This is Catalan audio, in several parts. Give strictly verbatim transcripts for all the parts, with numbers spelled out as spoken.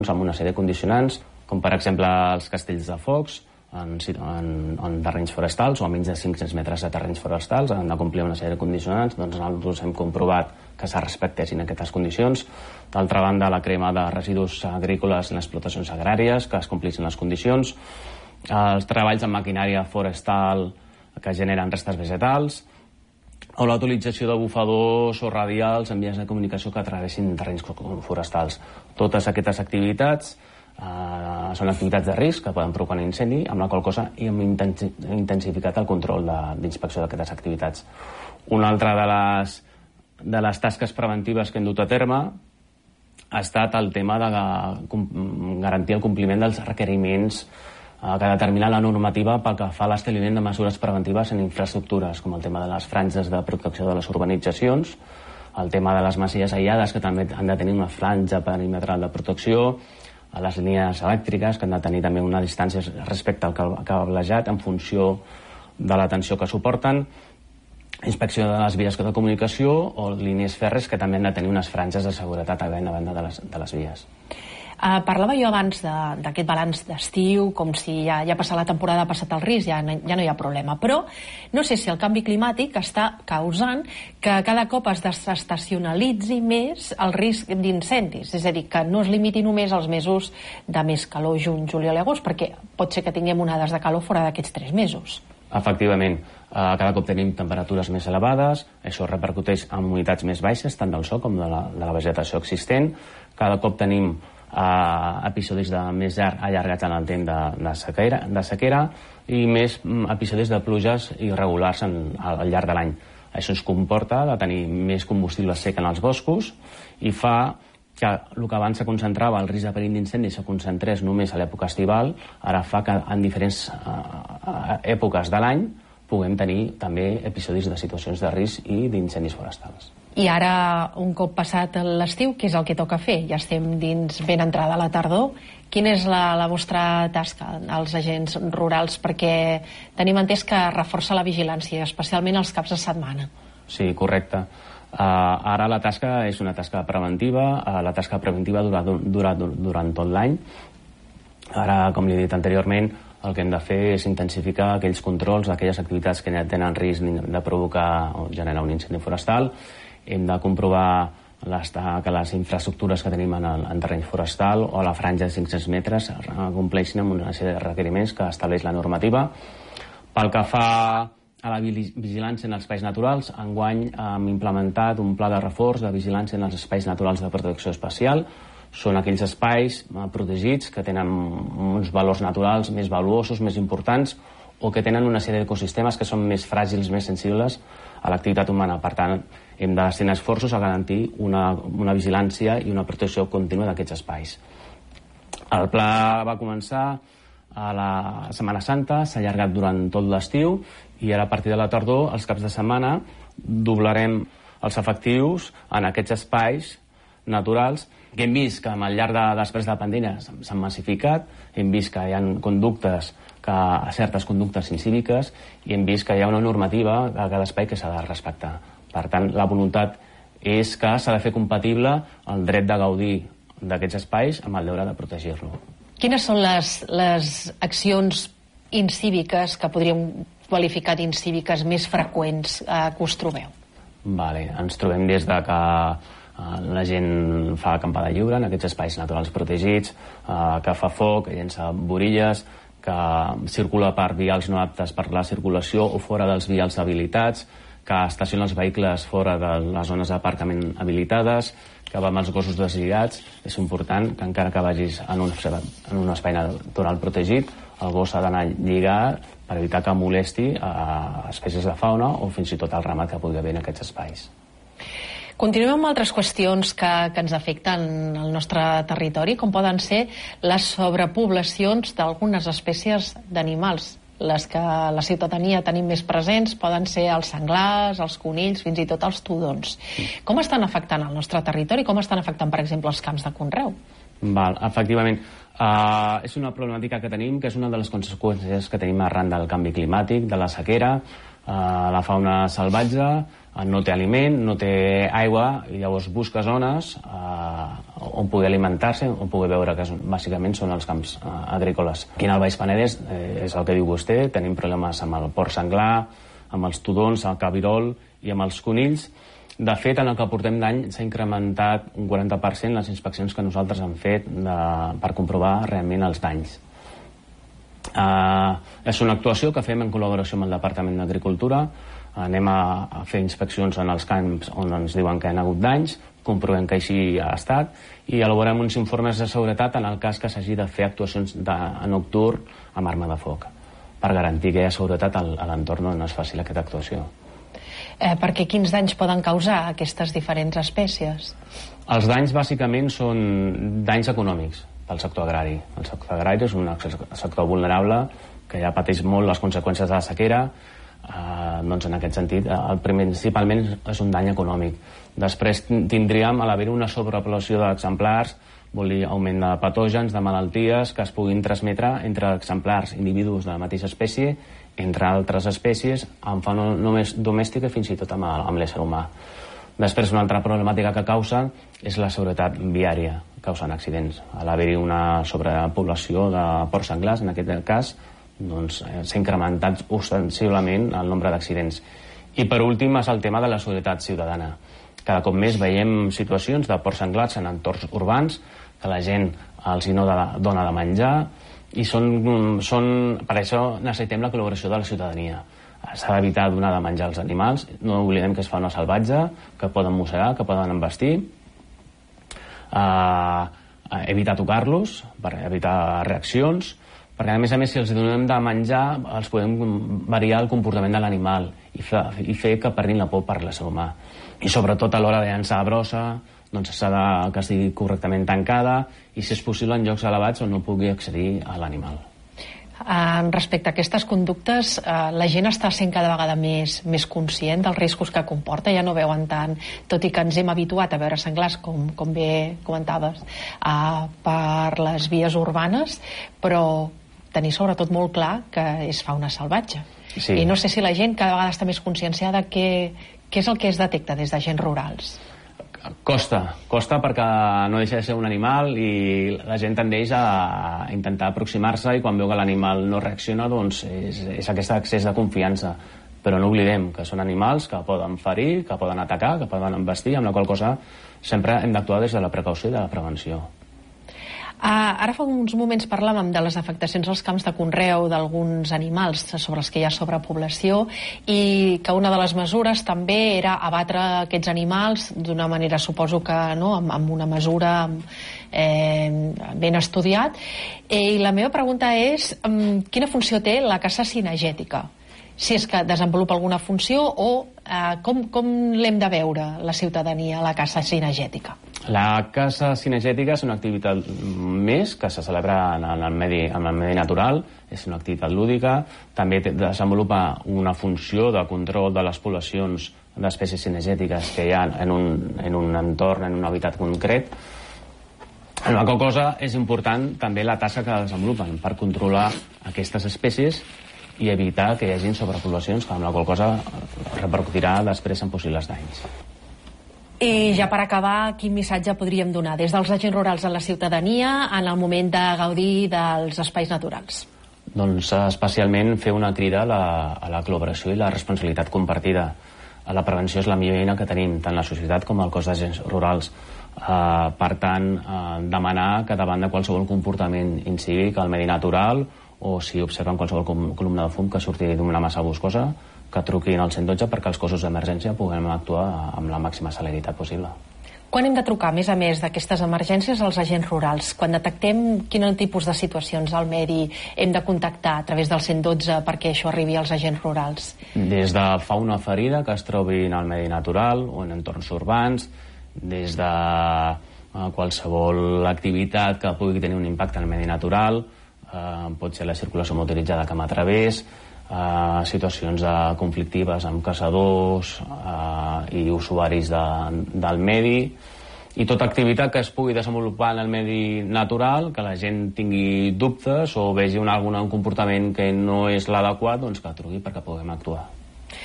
amb una sèrie de condicionants, com per exemple els castells de focs, en, en, en terrenys forestals o a menys de cinc-cents metres de terrenys forestals, han de complir una sèrie de condicionants. Doncs nosaltres hem comprovat que se respectessin aquestes condicions. D'altra banda, la crema de residus agrícoles en les explotacions agràries, que es complissin les condicions. Els treballs en maquinària forestal que generen restes vegetals, o la utilització de bufadors o radials en vies de comunicació que travessin terrenys forestals. Totes aquestes activitats Uh, són activitats de risc que poden provocar un incendi, amb la qual cosa hem intensificat el control d'inspecció d'aquestes activitats. Una altra de les, de les tasques preventives que hem dut a terme ha estat el tema de garantir el compliment dels requeriments uh, que determina la normativa pel que fa a l'establiment de mesures preventives en infraestructures, com el tema de les franges de protecció de les urbanitzacions, el tema de les masies aïllades, que també han de tenir una franja perimetral de protecció, a les línies elèctriques, que han de tenir també una distància respecte al cablejat en funció de la tensió que suporten, inspecció de les vies de comunicació o línies fèrries, que també han de tenir unes franges de seguretat a banda de les, de les vies. Uh, parlava jo abans d'aquest balanç d'estiu, com si ja, ja passat la temporada, ha passat el risc, ja, ja no hi ha problema. Però no sé si el canvi climàtic està causant que cada cop es desestacionalitzi més el risc d'incendis. És a dir, que no es limiti només als mesos de més calor, juny, juliol i agost, perquè pot ser que tinguem onades de calor fora d'aquests tres mesos. Efectivament, uh, cada cop tenim temperatures més elevades, això repercuteix en humitats més baixes, tant del sol com de la, de la vegetació existent. Cada cop tenim Uh, episodis de més llarg, allargats en el temps de, de, sequera, de sequera i més um, episodis de pluges irregulars en, al, al llarg de l'any. Això ens comporta de tenir més combustible sec en els boscos i fa que el que abans se concentrava, el risc de perill d'incendi, se concentrés només a l'època estival, ara fa que en diferents uh, èpoques de l'any puguem tenir també episodis de situacions de risc i d'incendis forestals. I ara, un cop passat l'estiu, què és el que toca fer? Ja estem dins ben entrada a la tardor. Quina és la, la vostra tasca als agents rurals? Perquè tenim entès que reforça la vigilància, especialment els caps de setmana. Sí, correcte. Uh, ara la tasca és una tasca preventiva. Uh, la tasca preventiva dura, dura durant tot l'any. Ara, com li he dit anteriorment, el que hem de fer és intensificar aquells controls d'aquelles activitats que tenen risc de provocar o generar un incendi forestal. Hem de comprovar les, que les infraestructures que tenim en el en terreny forestal o a la franja de cinc-cents metres compleixin amb una sèrie de requeriments que estableix la normativa. Pel que fa a la vigilància en els espais naturals, enguany hem implementat un pla de reforç de vigilància en els espais naturals de protecció especial. Són aquells espais protegits que tenen uns valors naturals més valuosos, més importants, o que tenen una sèrie d'ecosistemes que són més fràgils, més sensibles a l'activitat humana. Per tant, hem de destinar esforços a garantir una, una vigilància i una protecció contínua d'aquests espais. El pla va començar a la Setmana Santa, s'ha allargat durant tot l'estiu i ara a partir de la tardor, els caps de setmana, doblarem els efectius en aquests espais naturals que hem vist que al llarg de després de la pandèmia s'han massificat, hem vist que hi ha conductes que certes conductes incíviques i hem vist que hi ha una normativa a cada espai que s'ha de respectar. Per tant, la voluntat és que s'ha de fer compatible el dret de gaudir d'aquests espais amb el deure de protegir-lo. Quines són les, les accions incíviques que podríem qualificar d'incíviques més freqüents eh, que us trobeu? Vale, ens trobem des de que eh, la gent fa acampada lliure en aquests espais naturals protegits, eh, que fa foc, que llença borilles, que circula per vials no aptes per la circulació o fora dels vials habilitats, que estaciona els vehicles fora de les zones d'aparcament habilitades, que va amb els gossos deslligats. És important que encara que vagis en un, en un espai natural protegit, el gos ha d'anar lligat per evitar que molesti a espècies de fauna o fins i tot al ramat que pugui haver en aquests espais. Continuem amb altres qüestions que, que ens afecten al nostre territori, com poden ser les sobrepoblacions d'algunes espècies d'animals. Les que la ciutadania tenim més presents poden ser els senglars, els conills, fins i tot els tudons. Com estan afectant el nostre territori? Com estan afectant, per exemple, els camps de conreu? Val, efectivament. Uh, és una problemàtica que tenim, que és una de les conseqüències que tenim arran del canvi climàtic, de la sequera, la fauna salvatge, no té aliment, no té aigua, i llavors busca zones on poder alimentar-se, on poder veure, que bàsicament són els camps agrícoles. Aquí en el Baix Penedès, és el que diu vostè, tenim problemes amb el porc senglar, amb els tudons, el cabirol i amb els conills. De fet, en el que portem d'any s'ha incrementat un quaranta per cent les inspeccions que nosaltres hem fet per comprovar realment els danys. És una actuació que fem en col·laboració amb el Departament d'Agricultura. Anem a fer inspeccions en els camps on ens diuen que hi ha hagut danys, comprovem que així ha estat, i elaborem uns informes de seguretat en el cas que s'hagi de fer actuacions nocturn amb arma de foc, per garantir que hi ha seguretat a l'entorn on es faci aquesta actuació. Eh, perquè quins danys poden causar aquestes diferents espècies? Els danys bàsicament són danys econòmics pel sector agrari. El sector agrari és un sector vulnerable que ja pateix molt les conseqüències de la sequera. Uh, doncs en aquest sentit, uh, principalment és un dany econòmic. Després tindríem a l'haver una sobrepoblació d'exemplars, vol dir augment de patògens, de malalties que es puguin transmetre entre exemplars, individus de la mateixa espècie, entre altres espècies, amb fauna només domèstica i fins i tot amb, amb l'ésser humà. Després, una altra problemàtica que causa és la seguretat viària, causen accidents. A l'haver-hi una sobrepoblació de porcs senglars, en aquest cas, doncs, s'ha incrementat ostensiblement el nombre d'accidents. I per últim és el tema de la seguretat ciutadana. Cada cop més veiem situacions de porcs senglars en entorns urbans, que la gent els hi no dona de menjar, i són, són, per això necessitem la col·laboració de la ciutadania. S'ha d'evitar donar de menjar als animals, no oblidem que és fauna salvatge, que poden mossegar, que poden embestir, uh, evitar tocar-los, per evitar reaccions, perquè a més a més si els donem de menjar els podem variar el comportament de l'animal i, i fer que perdin la por per l'ésser humà. I sobretot a l'hora de llançar la brossa, doncs s'ha de que estigui correctament tancada i si és possible en llocs elevats on no pugui accedir a l'animal. Uh, respecte a aquestes conductes, uh, la gent està sent cada vegada més, més conscient dels riscos que comporta, ja no veuen tant, tot i que ens hem habituat a veure senglars, com, com bé comentaves, uh, per les vies urbanes, però tenir sobretot molt clar que és fauna salvatge. Sí. I no sé si la gent cada vegada està més conscienciada que, què és el que es detecta des d'agents rurals. Costa, costa perquè no deixa de ser un animal i la gent tendeix a intentar aproximar-se i quan veu que l'animal no reacciona doncs és, és aquest excés de confiança. Però no oblidem que són animals que poden ferir, que poden atacar, que poden embestir, amb la qual cosa sempre hem d'actuar des de la precaució i de la prevenció. Uh, ara fa uns moments parlàvem de les afectacions als camps de conreu d'alguns animals sobre els que hi ha sobrepoblació i que una de les mesures també era abatre aquests animals d'una manera, suposo que no, amb, amb una mesura eh, ben estudiat. I la meva pregunta és um, quina funció té la caça cinegètica? Si és que desenvolupa alguna funció o eh, com, com l'hem de veure la ciutadania, la caça cinegètica? La caça cinegètica és una activitat més que se celebra en el medi, en el medi natural, és una activitat lúdica, també desenvolupa una funció de control de les poblacions d'espècies cinegètiques que hi ha en un, en un entorn, en un hàbitat concret. En la qual cosa és important també la tasca que desenvolupen per controlar aquestes espècies i evitar que hi hagi sobrepoblacions, amb la qual cosa repercutirà després en possibles danys. I ja per acabar, quin missatge podríem donar des dels agents rurals a la ciutadania en el moment de gaudir dels espais naturals? Doncs especialment fer una crida a la, a la col·laboració i la responsabilitat compartida. La prevenció és la millor eina que tenim, tant la societat com el cos d'agents rurals. Uh, per tant, uh, demanar que davant de qualsevol comportament incívic al medi natural o si observen qualsevol columna de fum que surti d'una massa boscosa, que truquin al cent dotze perquè els cossos d'emergència puguem actuar amb la màxima celeritat possible. Quan hem de trucar, a més a més d'aquestes emergències, als agents rurals? Quan detectem quin tipus de situacions al medi hem de contactar a través del cent dotze perquè això arribi als agents rurals? Des de fauna ferida que es trobi en el medi natural o en entorns urbans, des de qualsevol activitat que pugui tenir un impacte en el medi natural, eh, pot ser la circulació motoritzada camp a través, Uh, situacions uh, conflictives amb caçadors uh, i usuaris de, del medi i tota activitat que es pugui desenvolupar en el medi natural, que la gent tingui dubtes o vegi un, algun comportament que no és l'adequat, doncs que truqui perquè puguem actuar.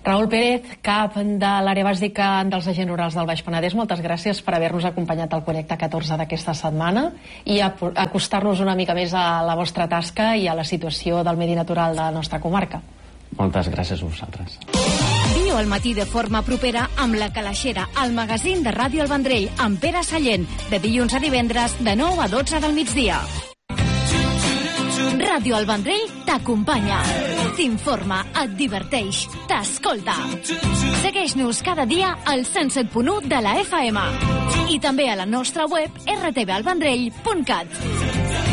Raül Pérez, cap de l'àrea bàsica dels agents rurals del Baix Penedès, moltes gràcies per haver-nos acompanyat al Connecta catorze d'aquesta setmana i acostar-nos una mica més a la vostra tasca i a la situació del medi natural de la nostra comarca. Moltes gràcies a vosaltres. Viu al matí de forma propera amb La Calaixera, el magazín de Ràdio El Vendrell, amb Pere Sallent, de dilluns a divendres, de nou a dotze del migdia. Ràdio El Vendrell t'acompanya, t'informa, et diverteix, t'escolta. Segueix-nos cada dia al cent set punt u de la F M i també a la nostra web r t v el vendrell punt cat.